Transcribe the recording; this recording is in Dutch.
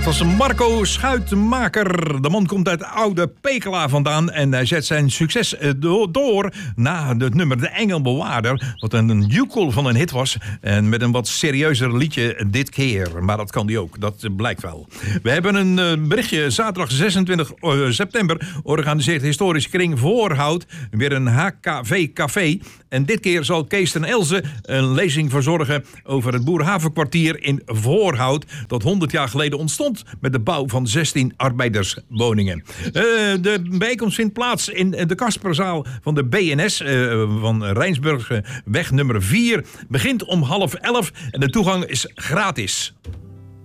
Dat was Marco Schuitmaker. De man komt uit Oude Pekela vandaan en hij zet zijn succes door na het nummer De Engelbewaarder, wat een joekel van een hit was en met een wat serieuzer liedje dit keer. Maar dat kan die ook, dat blijkt wel. We hebben een berichtje. Zaterdag 26 september organiseert Historische Kring Voorhout weer een HKV-café. En dit keer zal Kees ten Elze een lezing verzorgen over het Boerhavenkwartier in Voorhout, dat 100 jaar geleden ontstond met de bouw van 16 arbeiderswoningen. De bijeenkomst vindt plaats in de Kasperzaal van de BNS van Rijnsburgweg nummer 4. Begint om 10:30 en de toegang is gratis.